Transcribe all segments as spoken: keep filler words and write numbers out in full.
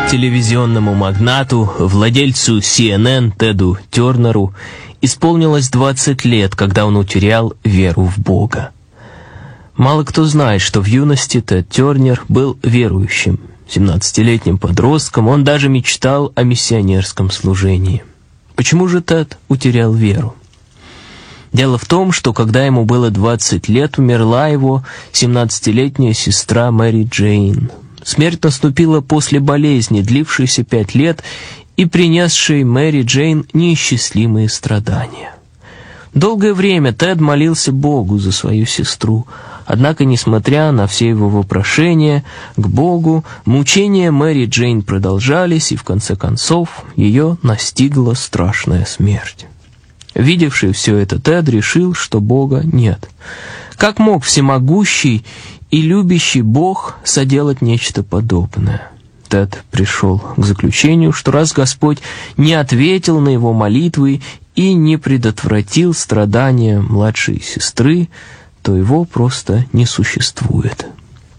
Телевизионному магнату, владельцу си эн эн Теду Тернеру исполнилось двадцать лет, когда он утерял веру в Бога. Мало кто знает, что в юности Тед Тернер был верующим. семнадцатилетним подростком он даже мечтал о миссионерском служении. Почему же Тед утерял веру? Дело в том, что когда ему было двадцать лет, умерла его семнадцатилетняя сестра Мэри Джейн. Смерть наступила после болезни, длившейся пять лет и принесшей Мэри Джейн неисчислимые страдания. Долгое время Тед молился Богу за свою сестру, однако, несмотря на все его вопрошения к Богу, мучения Мэри Джейн продолжались, и в конце концов ее настигла страшная смерть. Видевший все это, Тед решил, что Бога нет. Как мог всемогущий и любящий Бог соделать нечто подобное? Тед пришел к заключению, что раз Господь не ответил на его молитвы и не предотвратил страдания младшей сестры, то его просто не существует.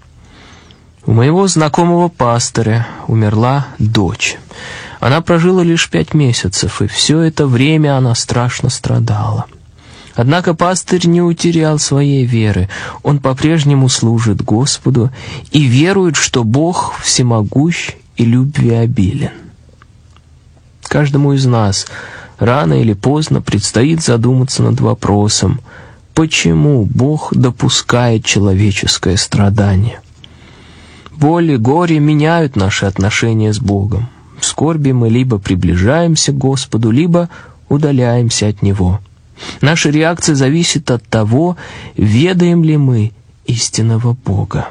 У моего знакомого пастыря умерла дочь. Она прожила лишь пять месяцев, и все это время она страшно страдала. Однако пастырь не утерял своей веры. Он по-прежнему служит Господу и верует, что Бог всемогущ и любвеобилен. Каждому из нас рано или поздно предстоит задуматься над вопросом, почему Бог допускает человеческое страдание. Боль и горе меняют наши отношения с Богом. В скорби мы либо приближаемся к Господу, либо удаляемся от Него. Наша реакция зависит от того, ведаем ли мы истинного Бога.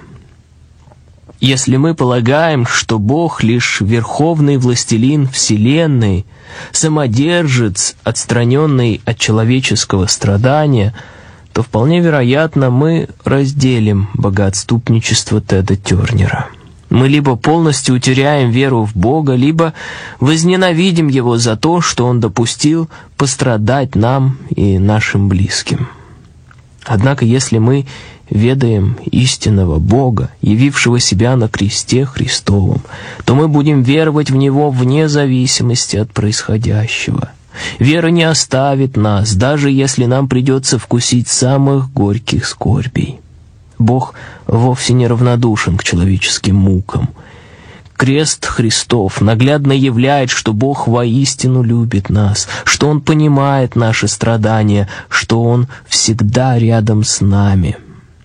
Если мы полагаем, что Бог лишь верховный властелин вселенной, самодержец, отстраненный от человеческого страдания, то вполне вероятно мы разделим богоотступничество Теда Тернера. Мы либо полностью утеряем веру в Бога, либо возненавидим Его за то, что Он допустил пострадать нам и нашим близким. Однако, если мы ведаем истинного Бога, явившего себя на кресте Христовом, то мы будем веровать в Него вне зависимости от происходящего. Вера не оставит нас, даже если нам придется вкусить самых горьких скорбей. Бог вовсе не равнодушен к человеческим мукам. Крест Христов наглядно являет, что Бог воистину любит нас, что Он понимает наши страдания, что Он всегда рядом с нами.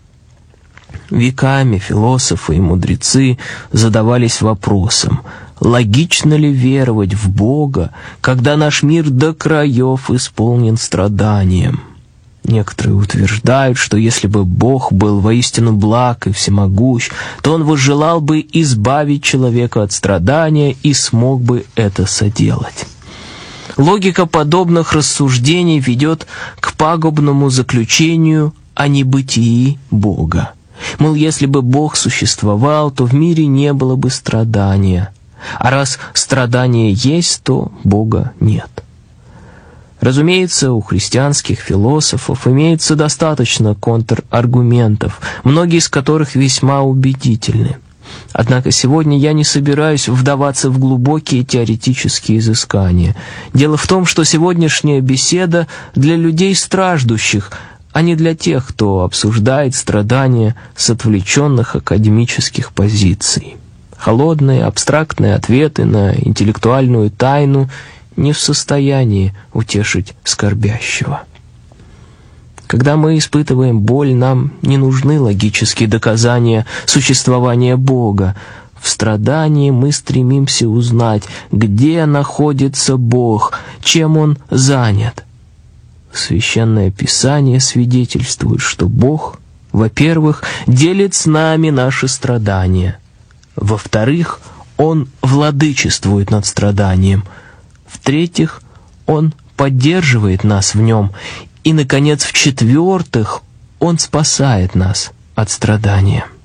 Веками философы и мудрецы задавались вопросом, логично ли веровать в Бога, когда наш мир до краев исполнен страданием? Некоторые утверждают, что если бы Бог был воистину благ и всемогущ, то Он возжелал бы избавить человека от страдания и смог бы это соделать. Логика подобных рассуждений ведет к пагубному заключению о небытии Бога. Мол, если бы Бог существовал, то в мире не было бы страдания. А раз страдание есть, то Бога нет. Разумеется, у христианских философов имеется достаточно контраргументов, многие из которых весьма убедительны. Однако сегодня я не собираюсь вдаваться в глубокие теоретические изыскания. Дело в том, что сегодняшняя беседа для людей страждущих, а не для тех, кто обсуждает страдания с отвлеченных академических позиций. Холодные, абстрактные ответы на интеллектуальную тайну не в состоянии утешить скорбящего. Когда мы испытываем боль, нам не нужны логические доказания существования Бога. В страдании мы стремимся узнать, где находится Бог, чем Он занят. Священное Писание свидетельствует, что Бог, во-первых, делит с нами наши страдания, во-вторых, Он владычествует над страданием, в-третьих, Он поддерживает нас в нем, и, наконец, в-четвертых, Он спасает нас от страдания.